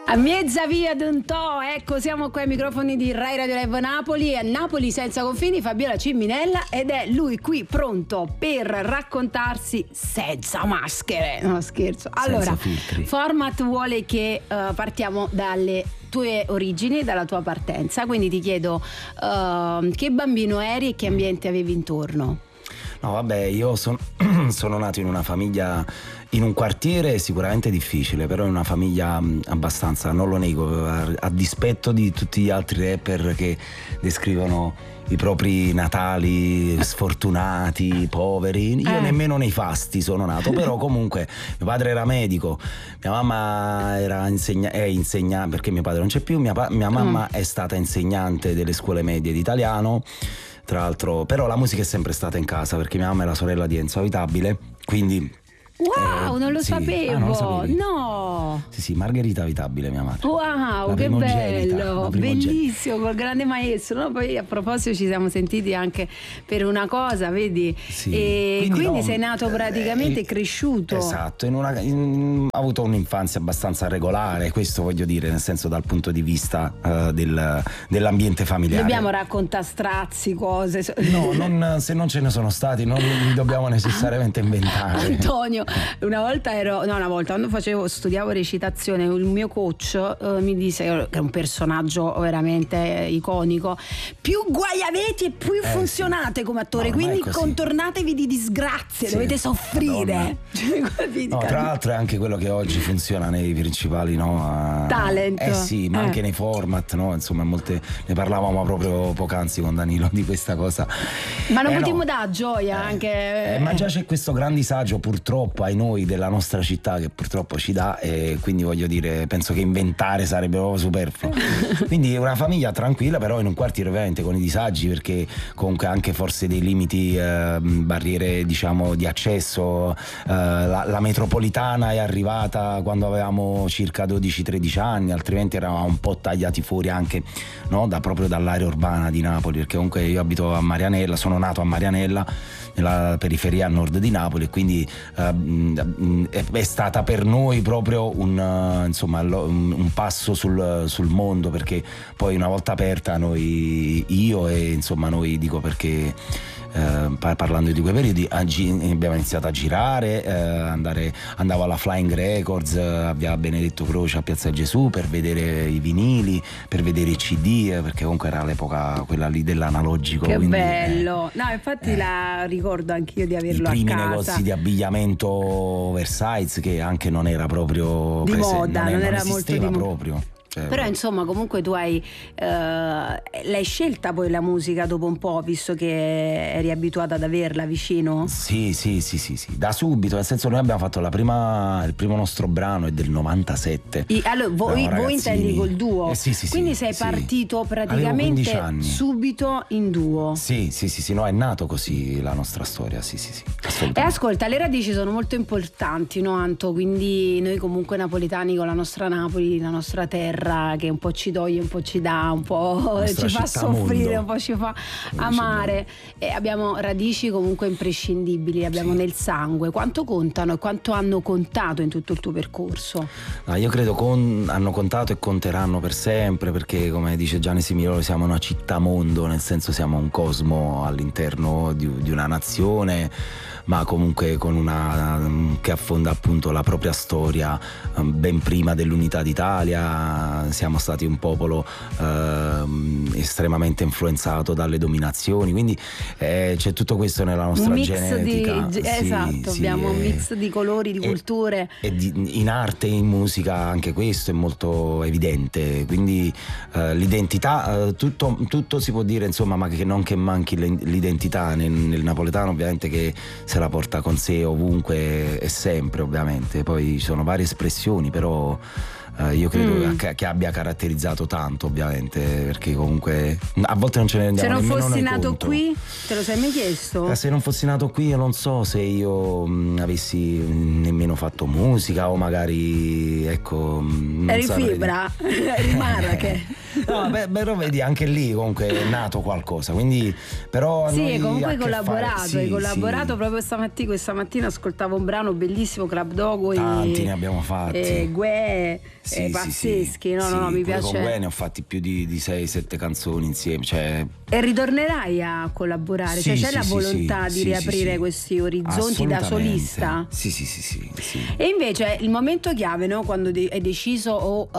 A mezza via d'un to, ecco, siamo qua ai microfoni di Rai Radio Live Napoli, a Napoli senza confini, Fabiola Ciminella, ed è lui qui pronto per raccontarsi senza maschere, no scherzo. Allora, format vuole che partiamo dalle tue origini, dalla tua partenza, quindi ti chiedo che bambino eri e che ambiente avevi intorno? No, vabbè, io sono nato in una famiglia, in un quartiere sicuramente difficile, però in una famiglia abbastanza, non lo nego, a dispetto di tutti gli altri rapper che descrivono i propri natali sfortunati, poveri. Io nemmeno nei fasti sono nato, però comunque mio padre era medico, mia mamma era insegnante, perché mio padre non c'è più, mia mamma è stata insegnante delle scuole medie di italiano. Tra l'altro, però la musica è sempre stata in casa, perché mia mamma è la sorella di Enzo Avitabile, quindi... Wow, non lo sapevo. Non lo sapevi? No. Sì, Margherita Avitabile, mia madre. Wow, che bello, bellissimo, col grande maestro. No? Poi a proposito ci siamo sentiti anche per una cosa, vedi? Sì. E quindi sei nato praticamente cresciuto. Esatto, ho avuto un'infanzia abbastanza regolare, questo voglio dire, nel senso dal punto di vista dell'ambiente familiare. Dobbiamo raccontare strazi, cose. No, se non ce ne sono stati, non li dobbiamo necessariamente inventare. Antonio, quando studiavo recitazione, il mio coach mi disse, che è un personaggio veramente iconico, più guai avete e più funzionate come attore, quindi contornatevi di disgrazie, dovete soffrire. No, tra l'altro è anche quello che oggi funziona nei principali talent. Sì, ma anche nei format, no? Insomma, ne parlavamo proprio poc'anzi con Danilo di questa cosa. Ma non potremmo dare gioia anche. Ma già c'è questo gran disagio, purtroppo, ai noi della nostra città, che purtroppo ci dà, e quindi voglio dire, penso che inventare sarebbe proprio superfluo. Quindi una famiglia tranquilla, però in un quartiere ovviamente con i disagi, perché comunque anche forse dei limiti, barriere diciamo di accesso. La metropolitana è arrivata quando avevamo circa 12-13 anni, altrimenti eravamo un po' tagliati fuori anche, no? Proprio dall'area urbana di Napoli, perché comunque io abito a Marianella, sono nato a Marianella, nella periferia a nord di Napoli, e quindi è stata per noi proprio un passo sul mondo, perché poi una volta aperta io e insomma noi, dico perché parlando di quei periodi abbiamo iniziato a girare, andavo alla Flying Records via Benedetto Croce a Piazza Gesù per vedere i vinili, per vedere i CD, perché comunque era l'epoca quella lì dell'analogico. Che bello. No, infatti la ricordo anch'io di averlo a casa. I primi negozi di abbigliamento Versailles, che anche non era proprio di moda, non era molto di proprio. Però insomma comunque tu l'hai scelta poi la musica dopo un po', visto che eri abituata ad averla vicino? Sì, da subito, nel senso noi abbiamo fatto il primo nostro brano è del 97. Allora voi intendi col duo? Sì, quindi sei partito praticamente subito in duo? Sì, no, è nato così la nostra storia, sì, assolutamente. E ascolta, le radici sono molto importanti, no Anto? Quindi noi comunque napoletani, con la nostra Napoli, la nostra terra, che un po' ci toglie, un po' ci dà, un po' ci fa soffrire, un po' ci fa amare, e abbiamo radici comunque imprescindibili, abbiamo nel sangue. Quanto contano e quanto hanno contato in tutto il tuo percorso? Io credo hanno contato e conteranno per sempre, perché come dice Gianni Simiolo siamo una città mondo, nel senso siamo un cosmo all'interno di una nazione, ma comunque che affonda appunto la propria storia ben prima dell'unità d'Italia. Siamo stati un popolo estremamente influenzato dalle dominazioni, quindi c'è tutto questo nella nostra genetica. Abbiamo un mix di colori, di culture, e in arte e in musica anche questo è molto evidente, quindi l'identità, tutto si può dire, insomma, ma che non che manchi l'identità nel napoletano, ovviamente, che se la porta con sé ovunque e sempre, ovviamente. Poi ci sono varie espressioni, però io credo che abbia caratterizzato tanto, ovviamente, perché comunque a volte non ce ne rendiamo nemmeno conto. Se non fossi nato qui, te lo sei mai chiesto? Se non fossi nato qui, io non so se io avessi nemmeno fatto musica, o magari eri fibra, eri Marrache. No, però vedi, anche lì comunque è nato qualcosa, quindi però sì, comunque hai collaborato, collaborato proprio questa mattina ascoltavo un brano bellissimo, Club Dogo, tanti ne abbiamo fatti, Guè, pazzeschi, no, mi piace. Con Guè ne ho fatti più di 6-7 canzoni insieme, cioè. E ritornerai a collaborare? Cioè c'è la volontà di riaprire questi orizzonti da solista? Sì. E invece il momento chiave, no? Quando hai deciso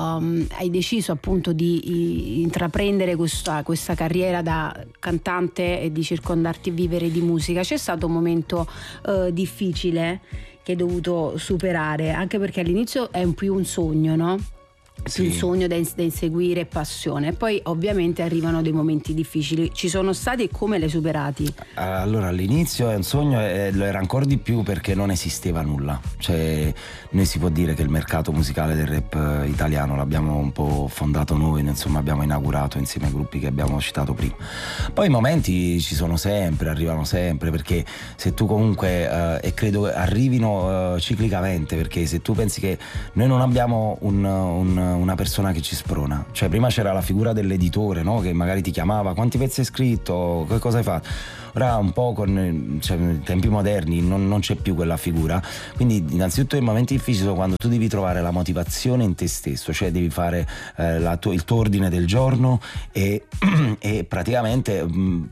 appunto di intraprendere questa carriera da cantante e di circondarti e vivere di musica, c'è stato un momento difficile che hai dovuto superare, anche perché all'inizio è più un sogno, no? Più un sogno da inseguire e passione, e poi ovviamente arrivano dei momenti difficili. Ci sono stati, e come li hai superati? Allora, all'inizio è un sogno, lo era ancora di più perché non esisteva nulla, cioè noi si può dire che il mercato musicale del rap italiano l'abbiamo un po' fondato noi, insomma abbiamo inaugurato insieme ai gruppi che abbiamo citato prima. Poi i momenti ci sono sempre, arrivano sempre, perché se tu comunque e credo arrivino ciclicamente, perché se tu pensi che noi non abbiamo una persona che ci sprona, cioè prima c'era la figura dell'editore, no? Che magari ti chiamava, quanti pezzi hai scritto, che cosa hai fatto. Ora un po' con i tempi moderni non c'è più quella figura, quindi innanzitutto i momenti difficili sono quando tu devi trovare la motivazione in te stesso, cioè devi fare il tuo ordine del giorno e praticamente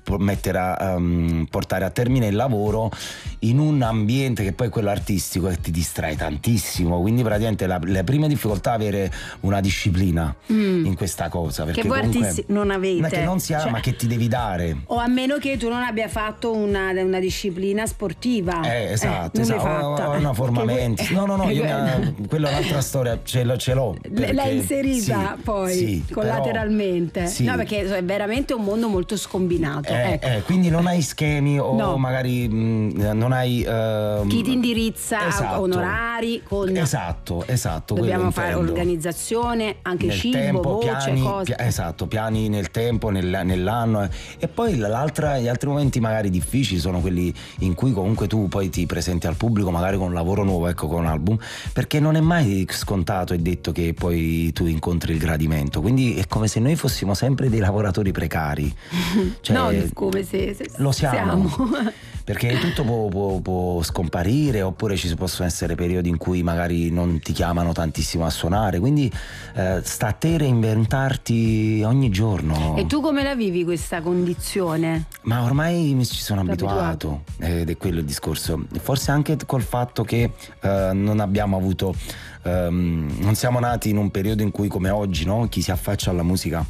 portare a termine il lavoro in un ambiente che poi è quello artistico, che ti distrae tantissimo, quindi praticamente le prime difficoltà è avere una disciplina in questa cosa, perché che voi artisti non avete, che non si ha, cioè, ma che ti devi dare, o a meno che tu non abbia fatto una disciplina sportiva, esatto, o una formamenti, no quella è un'altra storia, ce l'ho perché, l'hai inserita poi collateralmente, sì. No, perché è veramente un mondo molto scombinato, quindi non hai schemi o magari non hai chi ti indirizza, onorari con... esatto dobbiamo fare organizzazione, anche nel cibo, tempo, voce, cose. Piani nel tempo, nell'anno, e poi gli altri momenti magari difficili sono quelli in cui comunque tu poi ti presenti al pubblico magari con un lavoro nuovo, ecco, con un album, perché non è mai scontato e detto che poi tu incontri il gradimento, quindi è come se noi fossimo sempre dei lavoratori precari, cioè, no, come se lo siamo. Perché tutto può scomparire, oppure ci possono essere periodi in cui magari non ti chiamano tantissimo a suonare, quindi sta a te reinventarti ogni giorno. E tu come la vivi questa condizione? Ma ormai mi ci sono abituato, ed è quello il discorso, forse anche col fatto che non abbiamo avuto non siamo nati in un periodo in cui, come oggi, no? Chi si affaccia alla musica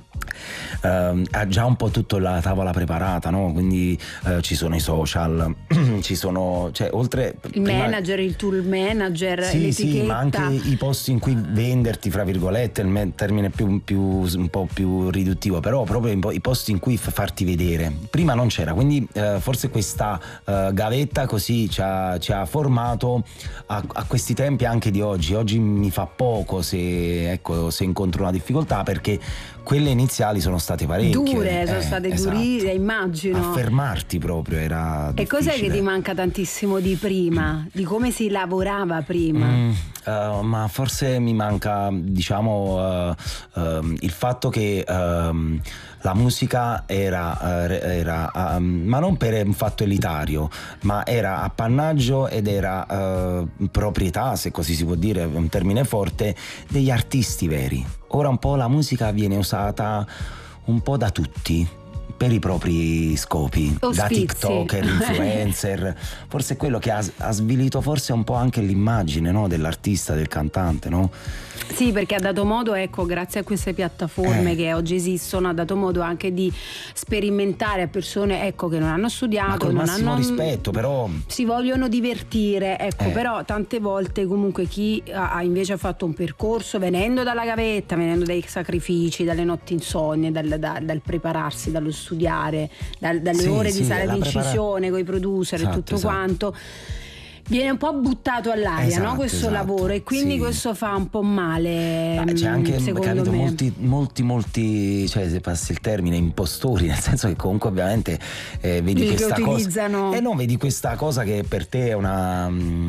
ha già un po' tutta la tavola preparata, no? Quindi ci sono i social, ci sono, cioè, oltre il manager, il tool manager, l'etichetta. Sì, ma anche i posti in cui venderti, fra virgolette, il termine più un po' più riduttivo, però proprio i posti in cui farti vedere. Prima non c'era, quindi forse questa gavetta così ci ha formato a questi tempi anche di oggi. Oggi mi fa poco se incontro una difficoltà, perché quelle iniziali sono state parecchie. Dure, sono state durissime, immagino. Affermarti proprio era difficile. E cos'è che ti manca tantissimo di prima? Di come si lavorava prima? Ma forse mi manca, diciamo, il fatto che la musica era ma non per un fatto elitario, ma era appannaggio ed era proprietà, se così si può dire, un termine forte, degli artisti veri. Ora un po' la musica viene usata un po' da tutti per i propri scopi, da TikToker, influencer. Forse è quello che ha svilito forse un po' anche l'immagine, no? Dell'artista, del cantante, no? Sì, perché ha dato modo, grazie a queste piattaforme che oggi esistono, ha dato modo anche di sperimentare a persone, che non hanno studiato, ma col massimo rispetto, però si vogliono divertire, però tante volte comunque chi ha invece fatto un percorso venendo dalla gavetta, venendo dai sacrifici, dalle notti insonne, dal prepararsi, dallo studiare, dalle ore di sala di incisione con i producer e tutto quanto, viene un po' buttato all'aria, no? Questo lavoro, e quindi questo fa un po' male. C'è anche, capito, me. molti, cioè, se passi il termine, impostori, nel senso che comunque ovviamente vedi questa cosa, vedi questa cosa che per te è una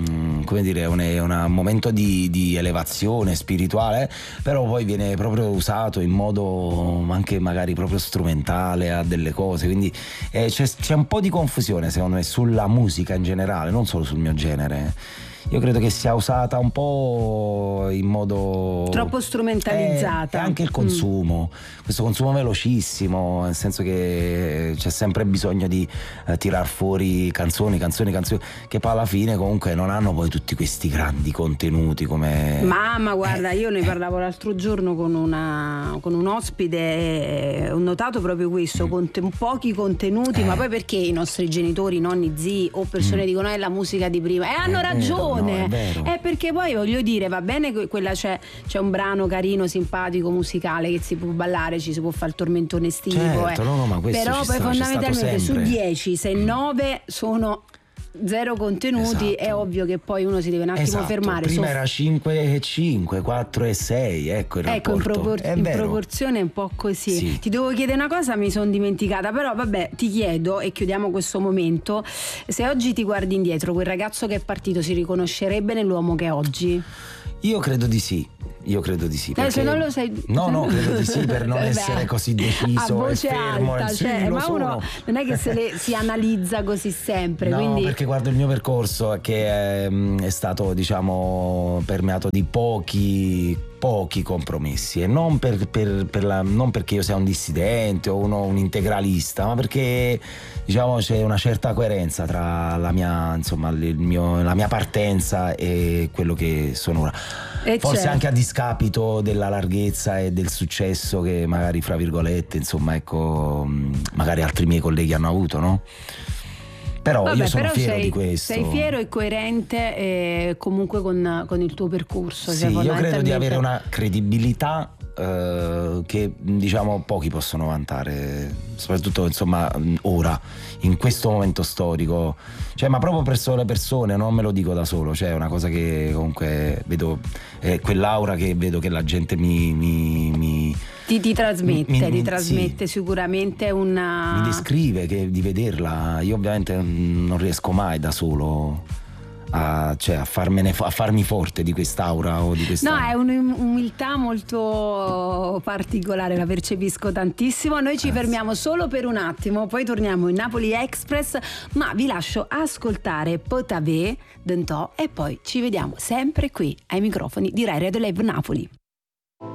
come dire, è un momento di elevazione spirituale, però poi viene proprio usato in modo anche magari proprio strumentale a delle cose, quindi c'è un po' di confusione secondo me sulla musica in generale, non solo sul mio genere. Io credo che sia usata un po' in modo troppo strumentalizzata. E anche il consumo, questo consumo velocissimo, nel senso che c'è sempre bisogno di tirar fuori canzoni che poi alla fine comunque non hanno poi tutti questi grandi contenuti come... Mamma, guarda, io ne parlavo l'altro giorno con un ospite e ho notato proprio questo, pochi contenuti, ma poi perché i nostri genitori, nonni, zii o persone dicono è la musica di prima, e hanno ragione. No, è vero. È perché poi voglio dire, va bene, quella c'è un brano carino, simpatico, musicale che si può ballare, ci si può fare il tormentone estivo, certo, no, ma questo però poi fondamentalmente su 10, se 9 sono zero contenuti, esatto. È ovvio che poi uno si deve un attimo fermare. Prima era 5-5, 4-6, ecco il rapporto. In proporzione è un po' così. Sì. Ti devo chiedere una cosa, mi sono dimenticata, però vabbè, ti chiedo e chiudiamo questo momento: se oggi ti guardi indietro, quel ragazzo che è partito si riconoscerebbe nell'uomo che è oggi? Io credo di sì. Perché... se non lo sai. No, credo di sì, per non essere così deciso a voce e fermo. alta, ma uno non è che si analizza così sempre. No, quindi... perché guardo il mio percorso che è stato, diciamo, permeato di pochi compromessi, e non perché io sia un dissidente o un integralista, ma perché, diciamo, c'è una certa coerenza tra la mia partenza e quello che sono ora. Forse anche a discapito della larghezza e del successo che magari, fra virgolette, insomma, ecco, magari altri miei colleghi hanno avuto, no? Però io sono fiero di questo. Sei fiero e coerente comunque con il tuo percorso. Sì, io credo di avere una credibilità che, diciamo, pochi possono vantare, soprattutto, insomma, ora, in questo momento storico, cioè, ma proprio per le persone, non me lo dico da solo, cioè è una cosa che comunque vedo, quell'aura che vedo che la gente ti trasmette sì, sicuramente mi descrive, che di vederla io ovviamente non riesco mai da solo a farmi forte di quest'aura o di questa... No, è un'umiltà molto particolare, la percepisco tantissimo. Noi ci fermiamo solo per un attimo, poi torniamo in Napoli Express, ma vi lascio ascoltare Potavé, Dentò, e poi ci vediamo sempre qui ai microfoni di Rai Radio Live Napoli.